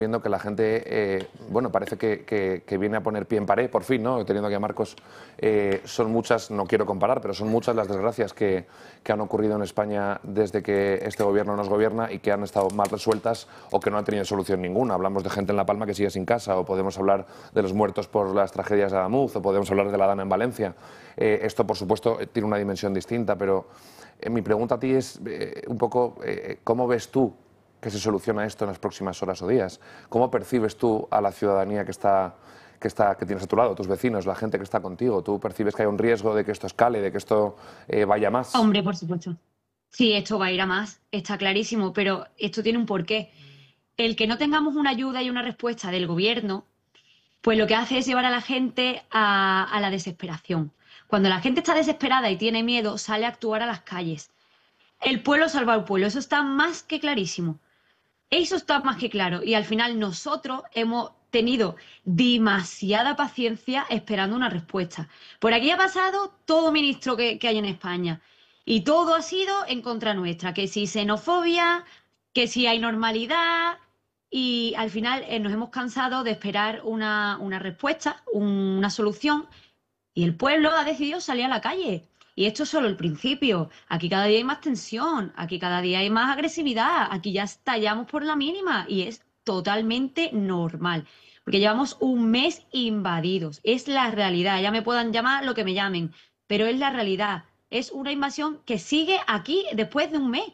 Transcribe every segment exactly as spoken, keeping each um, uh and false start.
Viendo que la gente, eh, bueno, parece que, que, que viene a poner pie en pared, por fin, ¿no? Teniendo aquí a Marcos, eh, son muchas, no quiero comparar, pero son muchas las desgracias que, que han ocurrido en España desde que este gobierno nos gobierna y que han estado mal resueltas o que no han tenido solución ninguna. Hablamos de gente en La Palma que sigue sin casa, o podemos hablar de los muertos por las tragedias de Adamuz, o podemos hablar de la Dana en Valencia. Eh, esto, por supuesto, tiene una dimensión distinta, pero eh, mi pregunta a ti es eh, un poco, eh, ¿cómo ves tú que se soluciona esto en las próximas horas o días? ¿Cómo percibes tú a la ciudadanía que está, que está, que tienes a tu lado, tus vecinos, la gente que está contigo? ¿Tú percibes que hay un riesgo de que esto escale, de que esto eh, vaya más? Hombre, por supuesto. Sí, esto va a ir a más, está clarísimo, pero esto tiene un porqué. El que no tengamos una ayuda y una respuesta del gobierno, pues lo que hace es llevar a la gente a, a la desesperación. Cuando la gente está desesperada y tiene miedo, sale a actuar a las calles. El pueblo salva al pueblo, eso está más que clarísimo. Eso está más que claro. Y al final nosotros hemos tenido demasiada paciencia esperando una respuesta. Por aquí ha pasado todo ministro que, que hay en España. Y todo ha sido en contra nuestra. Que si xenofobia, que si hay normalidad. Y al final eh, nos hemos cansado de esperar una, una respuesta, un- una solución. Y el pueblo ha decidido salir a la calle. Y esto es solo el principio. Aquí cada día hay más tensión, aquí cada día hay más agresividad, aquí ya estallamos por la mínima y es totalmente normal. Porque llevamos un mes invadidos. Es la realidad. Ya me puedan llamar lo que me llamen, pero es la realidad. Es una invasión que sigue aquí después de un mes.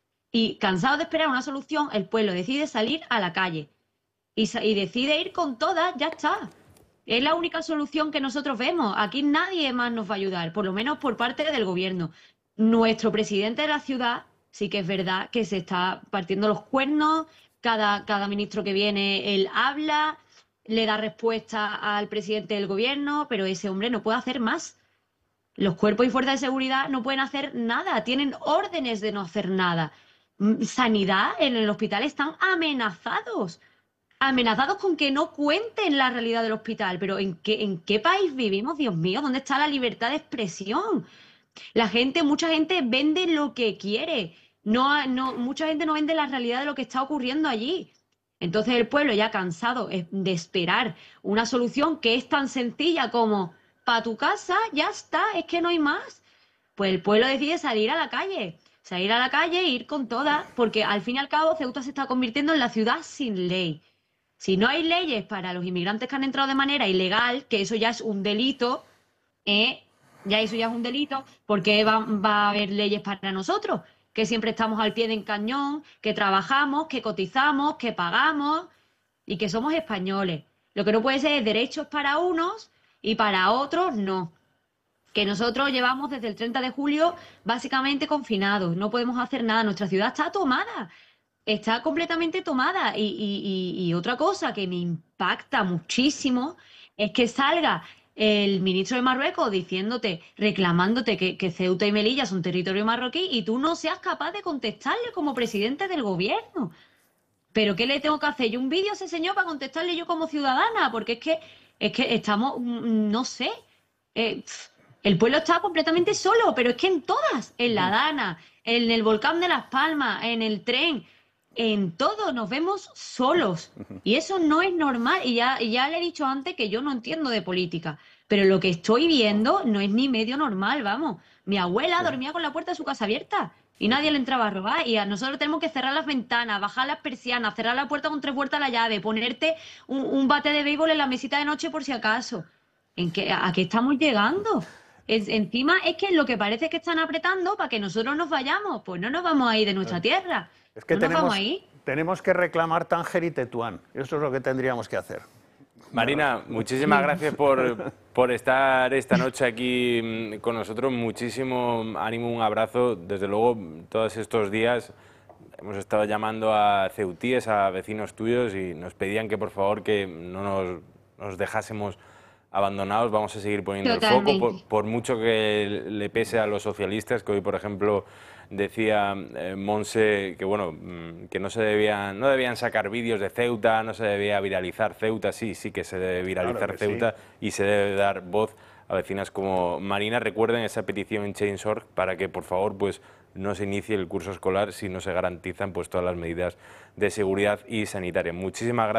Y cansado de esperar una solución, el pueblo decide salir a la calle y, sa- y decide ir con todas, ya está. Es la única solución que nosotros vemos. Aquí nadie más nos va a ayudar, por lo menos por parte del gobierno. Nuestro presidente de la ciudad sí que es verdad que se está partiendo los cuernos. Cada, cada ministro que viene, él habla, le da respuesta al presidente del gobierno, pero ese hombre no puede hacer más. Los cuerpos y fuerzas de seguridad no pueden hacer nada, tienen órdenes de no hacer nada. Mm, Sanidad en el hospital están amenazados amenazados con que no cuenten la realidad del hospital. Pero ¿en qué, en qué país vivimos, Dios mío? ¿Dónde está la libertad de expresión? La gente, mucha gente vende lo que quiere. No, no, mucha gente no vende la realidad de lo que está ocurriendo allí. Entonces el pueblo ya cansado eh, de esperar una solución que es tan sencilla como para tu casa, ya está, es que no hay más. Pues el pueblo decide salir a la calle, salir a la calle e ir con todas, porque al fin y al cabo Ceuta se está convirtiendo en la ciudad sin ley. Si no hay leyes para los inmigrantes que han entrado de manera ilegal, que eso ya es un delito, ¿eh? Ya eso ya es un delito, porque va, va a haber leyes para nosotros, que siempre estamos al pie del cañón, que trabajamos, que cotizamos, que pagamos y que somos españoles. Lo que no puede ser es derechos para unos y para otros no. Que nosotros llevamos desde el treinta de julio básicamente confinados, no podemos hacer nada, nuestra ciudad está tomada. Está completamente tomada. Y, y- y- y otra cosa que me impacta muchísimo es que salga el ministro de Marruecos diciéndote, reclamándote que, que Ceuta y Melilla son territorio marroquí y tú no seas capaz de contestarle como presidente del gobierno. ¿Pero qué le tengo que hacer? ¿Yo un vídeo a ese señor para contestarle yo como ciudadana? Porque es que, es que estamos, mm, no sé, eh, pf, el pueblo está completamente solo, pero es que en todas, en la Dana, en el volcán de Las Palmas, en el tren, en todo nos vemos solos. Y eso no es normal. Y ya, y ya le he dicho antes que yo no entiendo de política, pero lo que estoy viendo no es ni medio normal, vamos. Mi abuela dormía con la puerta de su casa abierta y nadie le entraba a robar. Y a nosotros tenemos que cerrar las ventanas, bajar las persianas, cerrar la puerta con tres puertas a la llave, ponerte un, un bate de béisbol en la mesita de noche por si acaso. ¿En qué, a qué estamos llegando? Es, encima es que lo que parece es que están apretando para que nosotros nos vayamos. Pues no nos vamos a ir de nuestra tierra. Es que No nos vamos a tenemos, ir. tenemos que reclamar Tánger y Tetuán. Eso es lo que tendríamos que hacer. Marina, muchísimas gracias por, por estar esta noche aquí mm, con nosotros. Muchísimo ánimo, un abrazo. Desde luego, todos estos días hemos estado llamando a ceutíes, a vecinos tuyos, y nos pedían que por favor que no nos, nos dejásemos abandonados. Vamos a seguir poniendo el foco, por, Totalmente. por mucho que le pese a los socialistas, que hoy, por ejemplo, decía eh, Monse que bueno, mm, que no se debían, no debían sacar vídeos de Ceuta, no se debía viralizar Ceuta. Sí, sí que se debe viralizar Claro que Ceuta, sí. y se debe dar voz a vecinas como Marina. Recuerden esa petición en change punto org para que por favor pues no se inicie el curso escolar si no se garantizan pues todas las medidas de seguridad y sanitaria. Muchísimas gracias.